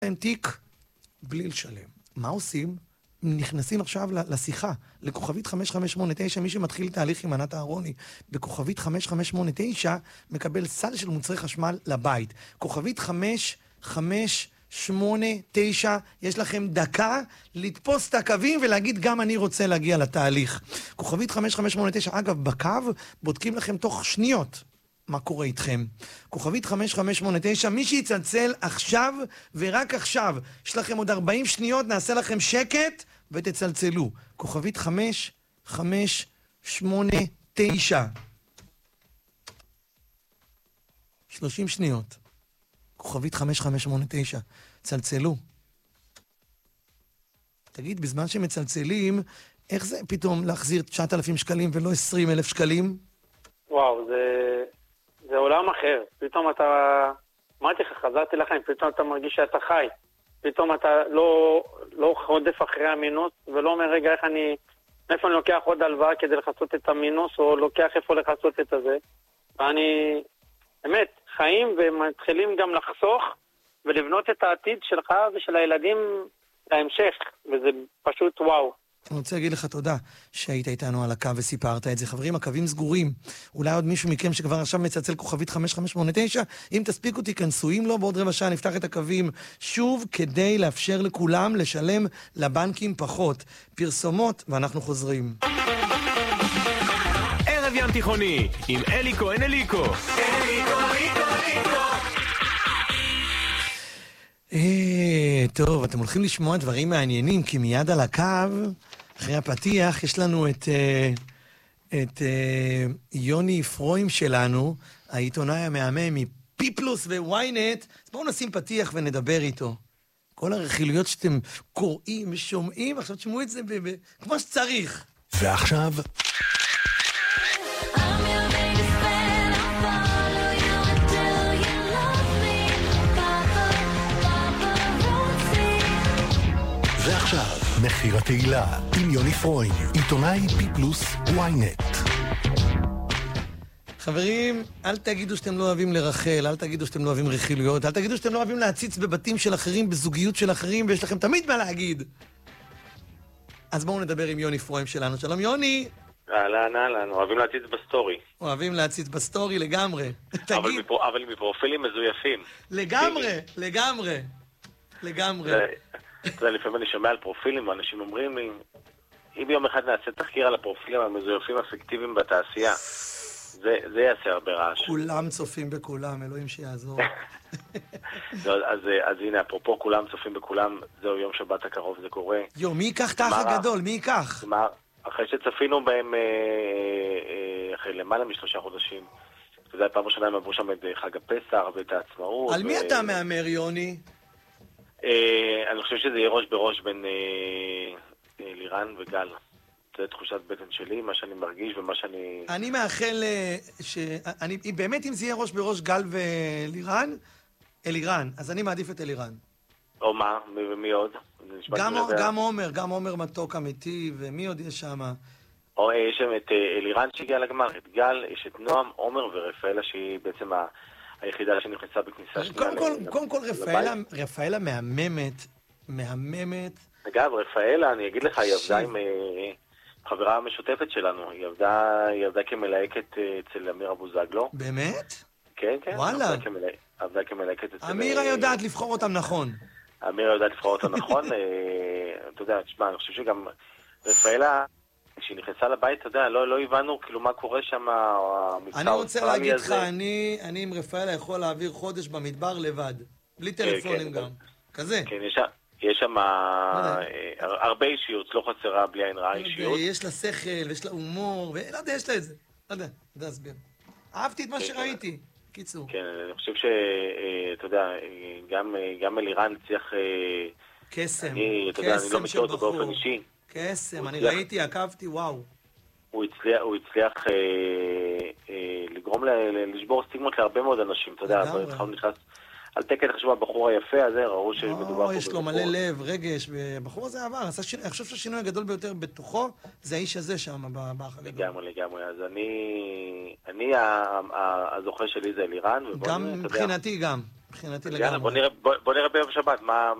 להם תיק בלי לשלם. מה עושים? נכנסים עכשיו לשיחה, לכוכבית 5589, מי שמתחיל תהליך עם ענת אהרוני, בכוכבית 5589 מקבל סל של מוצרי חשמל לבית. כוכבית 5589, יש לכם דקה לתפוס את הקווים ולהגיד גם אני רוצה להגיע לתהליך. כוכבית 5589, אגב, בקו בודקים לכם תוך שניות מה קורה איתכם. כוכבית 5589, מי שיצלצל עכשיו ורק עכשיו, יש לכם עוד 40 שניות, נעשה לכם שקט ותצלצלו. כוכבית 5589. 30 שניות. כוכבית 5589. צלצלו. תגיד, בזמן שמצלצלים, איך זה פתאום להחזיר 9,000 שקלים ולא 20,000 שקלים? וואו, זה עולם אחר. פתאום אתה, אמרתי לך, חזרתי לחיים, פתאום אתה מרגיש שאתה חי. פתאום אתה לא חודף אחרי המינוס, ולא אומר, רגע, איפה אני לוקח עוד הלוואה כדי לחסות את המינוס, או לוקח איפה לחסות את הזה. ואני, באמת, חיים ומתחילים גם לחסוך, ולבנות את העתיד שלך ושל הילדים להמשך, וזה פשוט וואו. אני רוצה להגיד לך תודה שהיית איתנו על הקו וסיפרת את זה. חברים, הקווים סגורים. אולי עוד מישהו מכם שכבר עכשיו מצלצל כוכבית 5589. אם תספיקו תיכנסו, אם לא, בעוד רבע שעה נפתח את הקווים שוב כדי לאפשר לכולם לשלם לבנקים פחות. פרסומות ואנחנו חוזרים. ערב ים תיכוני עם אלי כהן אליקו. טוב, אתם הולכים לשמוע דברים מעניינים, כי מיד על הקו, אחרי הפתיח, יש לנו את יוני פרוים שלנו, העיתונאי המהמם מפיפלוס וויינט. אז בואו נשים פתיח ונדבר איתו. כל הרכילויות שאתם קוראים ושומעים, עכשיו תשמעו את זה כמו שצריך. ועכשיו... ועכשיו, מחיר התהילה עם יוני פרוים, עיתונאי פיפלוס וויינט. חברים, אל תגידו שאתם לא אוהבים לרחל, אל תגידו שאתם לא אוהבים רכילויות, אל תגידו שאתם לא אוהבים להציץ בבתים של אחרים, בזוגיות של אחרים, ויש לכם תמיד מה להגיד. אז בואו נדבר עם יוני פרוים שלנו. שלום יוני. אהלן, אוהבים להציץ בסטורי. אוהבים להציץ בסטורי לגמרי. אבל מפרופילים מזויפים. לגמרי. אתה יודע, לפעמים אני שומע על פרופילים, ואנשים אומרים לי, אם יום אחד נעשה תחקיר על הפרופילים המזויפים הפיקטיביים בתעשייה, זה יעשה הרבה רעש. כולם צופים בכולם, אלוהים שיעזור. אז הנה, אפרופו כולם צופים בכולם, זהו יום שבת הקרוב, זה קורה. מי ייקח תח הגדול? מי ייקח? אחרי שצפינו בהם אחרי למעלה מ3 חודשים, אתה יודע, פעם ראשונה הם עברו שם את חג הפסח ואת העצמאות. על מי אתה מאמר, יוני? אני חושב שזה יהיה ראש בראש בין לירן וגל. זו תחושת בטן שלי, מה שאני מרגיש ומה שאני... אני מאחל באמת אם זה יהיה ראש בראש גל ולירן, אלירן, אז אני מעדיף את אלירן. או מה? ומי עוד? גם עומר מתוק אמיתי, ומי עוד יש שם? יש שם את אלירן שהגיע לגמר, את גל, יש את נועם, עומר ורפאלה שהיא בעצם היחידה שנכנסה בכניסה שנייה. קודם כל רפאלה מהממת. אגב, רפאלה, אני אגיד לך, היא עבדה עם חברה המשותפת שלנו. היא עבדה כמלהקת אצל אמיר אבוזגלו. באמת? כן. וואלה. עבדה כמלהקת אצל... אמירה יודעת לבחור אותם נכון. אמירה יודעת לבחור אותם נכון. אתה יודע, תשמע, אני חושב שגם רפאלה... כשהיא נכנסה לבית, אתה יודע, לא הבנו כאילו מה קורה שם, אני רוצה להגיד לך, אני עם רפאלה יכול להעביר חודש במדבר לבד, בלי טלפונים גם, כזה. כן, יש שם הרבה אישיות, לא חסרה בלי עין רעה אישיות. יש לה שכל, יש לה הומור, ולא יודע, יש לה את זה. לא יודע להסביר. אהבתי את מה שראיתי, קיצור. כן, אני חושב שאתה יודע, גם אלירן הצליח... קסם, קסם של בחור. קסם, אני ראיתי, עקבתי, וואו. הוא הצליח לגרום לשבור סטיגמות להרבה מאוד אנשים, אתה יודע, התחלנו נכנס על תקן חשוב הבחור היפה הזה, ראו שמדובר פה... יש לו מלא לב, רגש, והבחור הזה עבר, אני חושב שהשינוי הגדול ביותר בתוכו, זה האיש הזה שם, באח הגדול. לגמרי, אז אני, הזוכה שלי זה אלירן, גם מבחינתי גם. מבחינתי יאללה, לגמרי. בוא נראה ביום שבת, מה